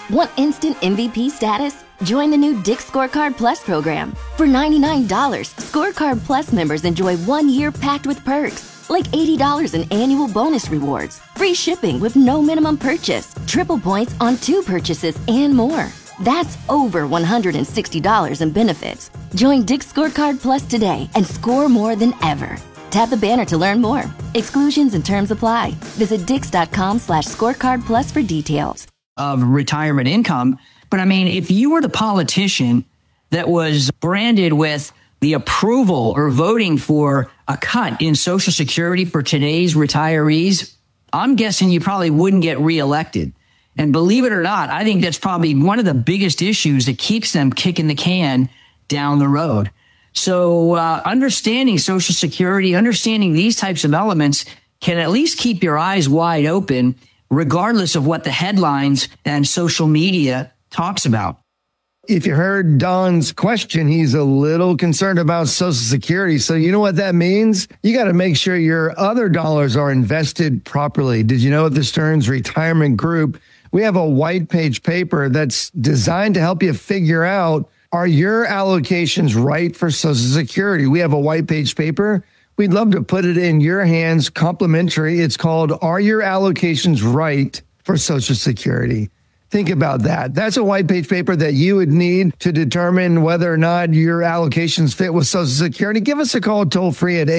Want instant MVP status? Join the new Dick's Scorecard Plus program. For $99, Scorecard Plus members enjoy 1 year packed with perks, like $80 in annual bonus rewards, free shipping with no minimum purchase, triple points on 2 purchases, and more. That's over $160 in benefits. Join Dick's Scorecard Plus today and score more than ever. Tap the banner to learn more. Exclusions and terms apply. Visit dix.com/scorecard plus for details. Of retirement income. But I mean, if you were the politician that was branded with the approval or voting for a cut in Social Security for today's retirees, I'm guessing you probably wouldn't get reelected. And believe it or not, I think that's probably one of the biggest issues that keeps them kicking the can down the road. So understanding Social Security, understanding these types of elements can at least keep your eyes wide open, regardless of what the headlines and social media talks about. If you heard Don's question, he's a little concerned about Social Security. So you know what that means? You got to make sure your other dollars are invested properly. Did you know at the Stearns Retirement Group, we have a white page paper that's designed to help you figure out, are your allocations right for Social Security? We have a white page paper. We'd love to put it in your hands, complimentary. It's called, Are Your Allocations Right for Social Security? Think about that. That's a white page paper that you would need to determine whether or not your allocations fit with Social Security. Give us a call toll free at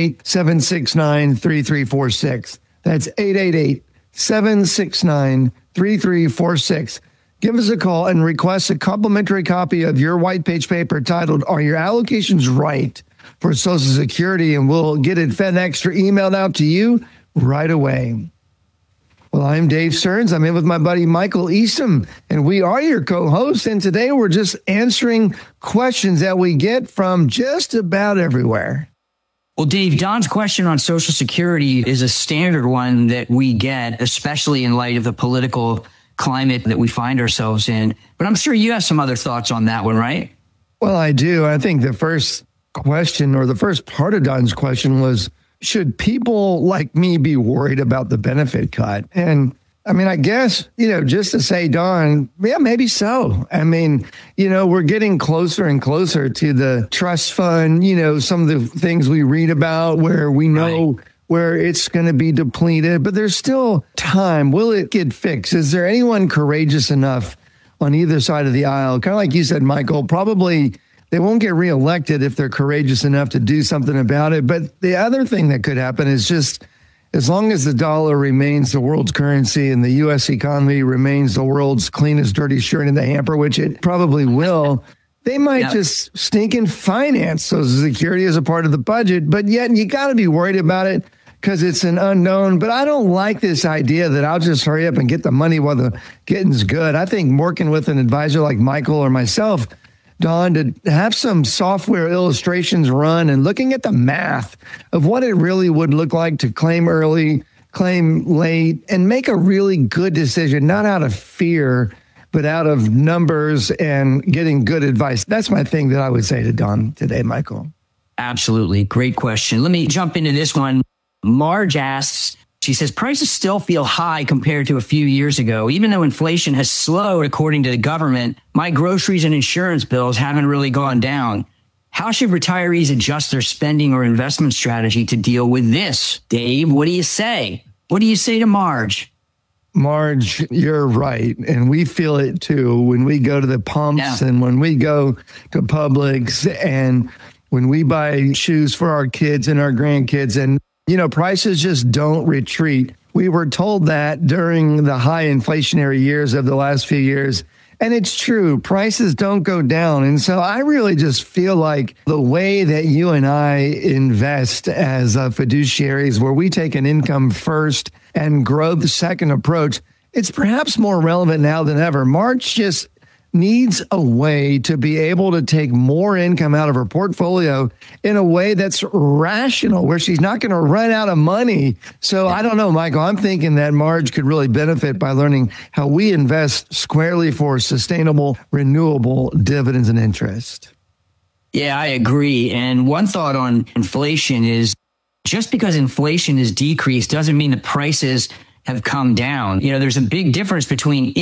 888-769-3346. That's 888-769-3346. Give us a call and request a complimentary copy of your white page paper titled, Are Your Allocations Right for Social Security? And we'll get it FedEx or emailed out to you right away. Well, I'm Dave Stearns. I'm in with my buddy Michael Eastham, and we are your co-hosts. And today we're just answering questions that we get from just about everywhere. Well, Dave, Don's question on Social Security is a standard one that we get, especially in light of the political climate that we find ourselves in. But I'm sure you have some other thoughts on that one, right? Well, I do. I think the first question, or the first part of Don's question, was, should people like me be worried about the benefit cut? And I mean, I guess, just to say, Don, yeah, maybe so. I mean, we're getting closer and closer to the trust fund, some of the things we read about where we know where it's going to be depleted, but there's still time. Will it get fixed? Is there anyone courageous enough on either side of the aisle? Kind of like you said, Michael, probably they won't get reelected if they're courageous enough to do something about it. But the other thing that could happen is just, as long as the dollar remains the world's currency and the U.S. economy remains the world's cleanest dirty shirt in the hamper, which it probably will, they might just stinking finance Social Security as a part of the budget. But yet you got to be worried about it because it's an unknown. But I don't like this idea that I'll just hurry up and get the money while the getting's good. I think working with an advisor like Michael or myself, Don, to have some software illustrations run and looking at the math of what it really would look like to claim early, claim late, and make a really good decision, not out of fear, but out of numbers and getting good advice. That's my thing that I would say to Don today, Michael. Absolutely. Great question. Let me jump into this one. Marge asks, she says, prices still feel high compared to a few years ago. Even though inflation has slowed, according to the government, my groceries and insurance bills haven't really gone down. How should retirees adjust their spending or investment strategy to deal with this? Dave, what do you say? What do you say to Marge? Marge, you're right. And we feel it too when we go to the pumps and when we go to Publix and when we buy shoes for our kids and our grandkids. And prices just don't retreat. We were told that during the high inflationary years of the last few years. And it's true. Prices don't go down. And so I really just feel like the way that you and I invest as fiduciaries, where we take an income first and growth second approach, it's perhaps more relevant now than ever. March just needs a way to be able to take more income out of her portfolio in a way that's rational, where she's not going to run out of money. So I don't know, Michael, I'm thinking that Marge could really benefit by learning how we invest squarely for sustainable, renewable dividends and interest. Yeah, I agree. And one thought on inflation is just because inflation is decreased doesn't mean the prices have come down. There's a big difference between